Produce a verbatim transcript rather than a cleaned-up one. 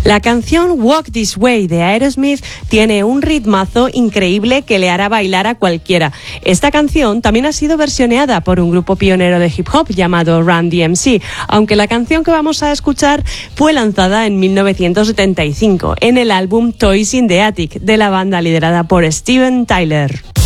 La canción Walk This Way de Aerosmith tiene un ritmazo increíble que le hará bailar a cualquiera. Esta canción también ha sido versioneada por un grupo pionero de hip hop llamado Run D M C, aunque la canción que vamos a escuchar fue lanzada en mil novecientos setenta y cinco en el álbum Toys in the Attic de la banda liderada por Steven Tyler.